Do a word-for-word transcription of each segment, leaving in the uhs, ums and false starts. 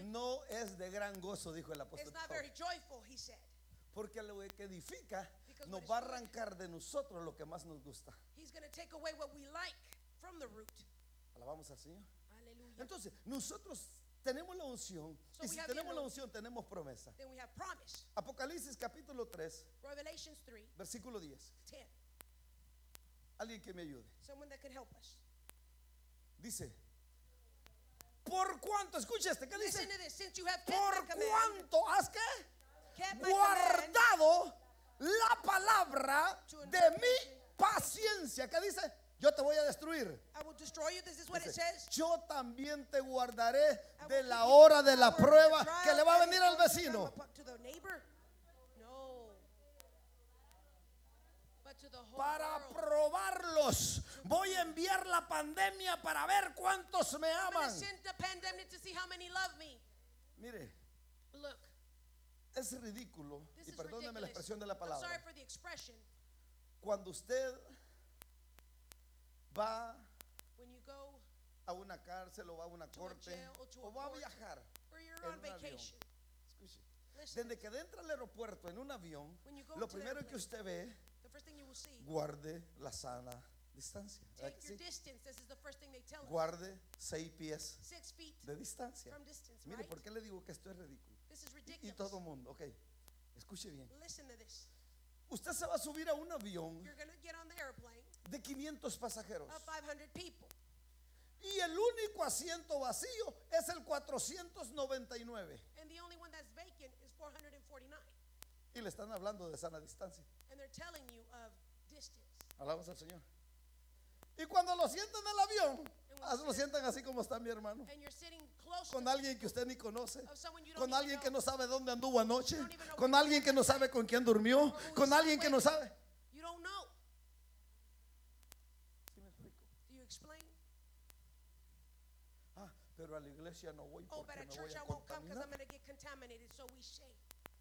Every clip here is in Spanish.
no es de gran gozo, dijo el apóstol It's not Pablo. very joyful, he said. Porque lo que edifica Because nos what is va a good, arrancar de nosotros lo que más nos gusta. He's going to take away what we like from the root. Alabamos al Señor. Hallelujah. Entonces, nosotros tenemos la unción. So Y we si have the tenemos la anointing. unción, tenemos promesa. Then we have promise. Apocalipsis capítulo tres, Revelations three, versículo diez. ten. Alguien que me ayude. Someone that can help us. Dice, por cuanto, escucha este, ¿qué dice? Listen to this. Since you have kept Por my command, cuanto has que kept my command guardado la palabra de mi paciencia. ¿Qué dice? Yo te voy a destruir. I will destroy you. This is what it Dice, says. yo también te guardaré de la hora de la prueba que le va a venir al vecino. To the neighbor? No. But to the whole Para world. probarlos. Voy a enviar la pandemia para ver cuántos me I'm going aman. to send the pandemic to see how many love me. Mire, Look, es ridículo, this y is perdóneme la ridiculous. expresión de la I'm sorry palabra, for the expression. cuando usted va When you go a una cárcel o va a una to a corte jail or to a o va a court, viajar or you're en on un avión. vacation, Escuche, listen, desde que entra al aeropuerto en un avión, when you go lo to the primero que airplane, usted ve, the first thing you will see, guarde la sana distancia. ¿Verdad take que your sí? distance. This is the first thing they tell us. Guarde seis pies Six feet de distancia. from distance, Mire, right? ¿por qué le digo que esto es ridículo? This is Y, y ridiculous. todo mundo, ok, escuche bien. Listen to this. Usted se va a subir a un avión You're going to get on the airplane de quinientos pasajeros. of five hundred people. Y el único asiento vacío es el cuatrocientos noventa y nueve. And the only one that's vacant is four hundred forty-nine. Y le están hablando de sana distancia. And they're telling you of distance. Alabamos al Señor. Y cuando lo sientan en el avión, ah, lo sientan así como está mi hermano. And you're sitting close Con to alguien que usted ni conoce. of someone you don't Con even alguien know. que no sabe dónde anduvo anoche. don't even know Con where alguien que no sabe con quién durmió. Con alguien que no sabe. You don't know. ¿Sí me explico? Do you explain? Ah, pero a la iglesia no voy Oh, but porque at me voy church a I won't come because I'm contaminar. going to get contaminated. So we shame.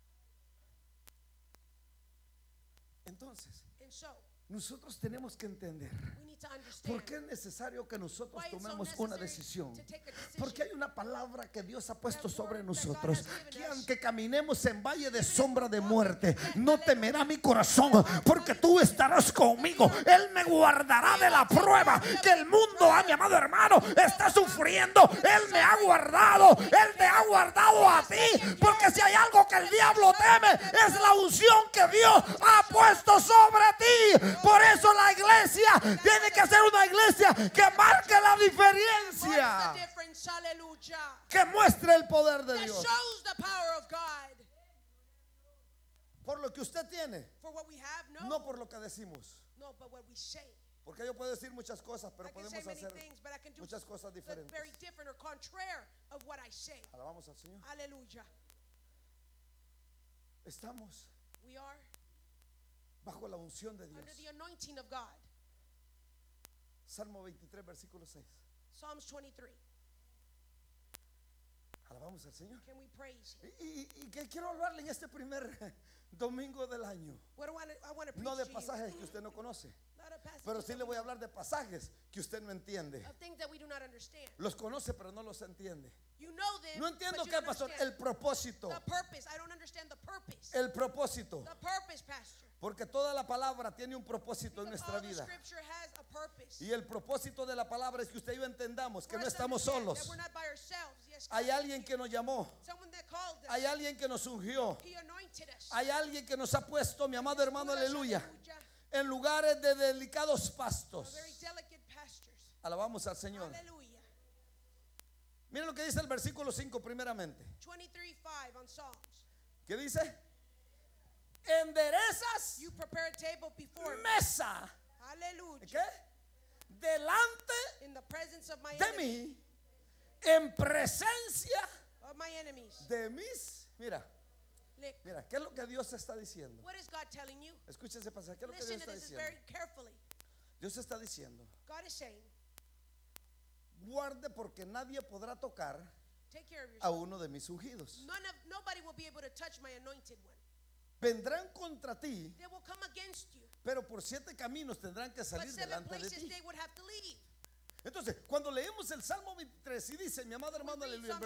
Entonces, And so nosotros tenemos que entender we need to understand por qué es necesario que nosotros why it's so tomemos una necessary decisión. to take a decision. Porque hay una palabra que Dios ha puesto That sobre word that nosotros, God has given que us. aunque caminemos en valle de Even if sombra we de walk muerte, in death, no hallelujah. temerá mi corazón, porque tú estarás conmigo. Él me guardará de la prueba que el mundo, a mi amado hermano, está sufriendo. Él me ha guardado, Él te ha guardado a ti, porque si hay algo que el diablo teme, es la unción que Dios ha puesto sobre ti. Por eso la iglesia tiene que ser una iglesia que marque la What's diferencia, the difference? Hallelujah. que muestre el poder de That Dios. shows the power of God. Por lo que usted tiene, For what we have, no. no por lo que decimos. No, but what we say. Porque yo puedo decir muchas cosas, pero I can say podemos many hacer things, but I can do muchas cosas the diferentes. very different or contrary of what I say. Alabamos al Señor. Hallelujah. Estamos We are bajo la unción de Dios. under the anointing of God. Salmo veintitrés, versículo seis. Psalms twenty-three. Alabamos al Señor. Can we praise Him? Y, y- y que quiero hablarle en este primer domingo del año. What do I, I want to preach No de to pasajes you? que usted no conoce, Not a passage pero sí that le we- voy a hablar de pasajes que usted no entiende. of things that we do not understand. Los conoce, pero no los entiende. You know them, No entiendo but you qué, don't pastor. understand El propósito. the purpose. I don't understand the purpose. El propósito. The purpose, Pastor. Porque toda la palabra tiene un propósito en Because nuestra all the vida. scripture has a purpose. Y el propósito de la palabra es que usted y yo entendamos que For no us to estamos understand that solos. we're not by ourselves. Yes, Hay God. alguien que nos llamó. Someone that called us. Hay alguien que nos ungió. He anointed us. Hay alguien que nos ha puesto, mi amado hermano, Put us, aleluya, hallelujah, en lugares de delicados on pastos. very delicate pastures. Alabamos al Señor. Hallelujah. Miren lo que dice el versículo cinco primeramente. twenty-three five on Psalms. ¿Qué dice? Enderezas You prepare a table before me. mesa. Hallelujah. ¿Qué? Delante In the presence of my de enemies. mí, en presencia Of my enemies. de mis. Mira, Look, mira, ¿qué es lo que Dios está diciendo? what is God telling you? Escuche ese pasaje. ¿Qué es lo que Listen Dios to está this diciendo? very carefully. Dios está diciendo: God is saying, guarde, porque nadie podrá tocar take care of a yourself. uno de mis ungidos. None of nobody will be able to touch my anointed one. Vendrán contra ti, They will come against you. pero por siete caminos tendrán que But salir seven delante de places ti. they would have to leave. Entonces, cuando leemos el Salmo veintitrés y dice, mi amado hermano, read aleluya, en Psalm